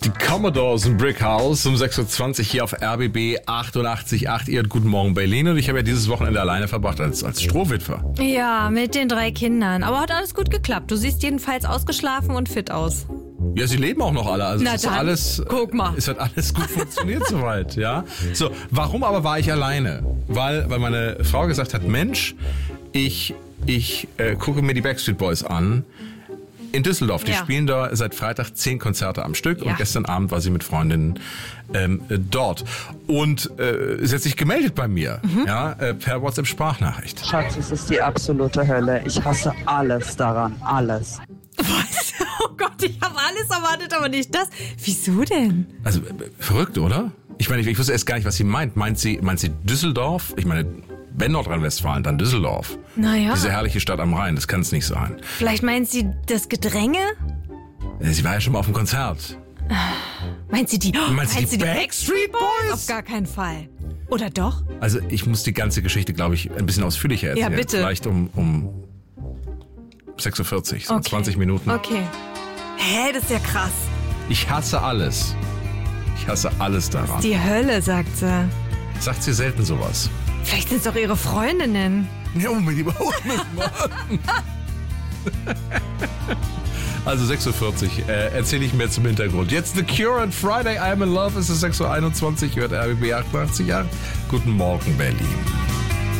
Die Commodores in Brick House um 6.20 Uhr hier auf RBB 88.8. Ihr guten Morgen Berlin. Und ich habe ja dieses Wochenende alleine verbracht als Strohwitwer. Ja, mit den 3 Kindern. Aber hat alles gut geklappt. Du siehst jedenfalls ausgeschlafen und fit aus. Ja, sie leben auch noch alle. Also Na es dann, ist alles, guck mal. Es hat alles gut funktioniert soweit, ja. So, warum aber war ich alleine? Weil meine Frau gesagt hat, Mensch, ich gucke mir die Backstreet Boys an. In Düsseldorf, die spielen da seit Freitag 10 Konzerte am Stück und gestern Abend war sie mit Freundinnen dort. Und sie hat sich gemeldet bei mir, per WhatsApp-Sprachnachricht. Schatz, es ist die absolute Hölle. Ich hasse alles daran, alles. Was? Oh Gott, ich habe alles erwartet, aber nicht das. Wieso denn? Also verrückt, oder? Ich meine, ich wusste erst gar nicht, was sie meint. Meint sie Düsseldorf? Ich meine, wenn Nordrhein-Westfalen, dann Düsseldorf. Naja. Diese herrliche Stadt am Rhein, das kann es nicht sein. Vielleicht meint sie das Gedränge? Sie war ja schon mal auf dem Konzert. Meint sie die Backstreet Boys? Auf gar keinen Fall. Oder doch? Also ich muss die ganze Geschichte, glaube ich, ein bisschen ausführlicher erzählen. Ja, bitte. Vielleicht um 6.40 Uhr, so 20 Minuten. Okay. Hä, das ist ja krass. Ich hasse alles. Ich hasse alles daran. Die Hölle, sagt sie. Sagt sie selten sowas. Vielleicht sind es doch ihre Freundinnen. Ja, unbedingt. Also 6.40 Uhr, erzähle ich mehr zum Hintergrund. Jetzt The Cure and Friday, I'm in Love. Es ist 6.21 Uhr, hört RBB 88. Guten Morgen, Berlin.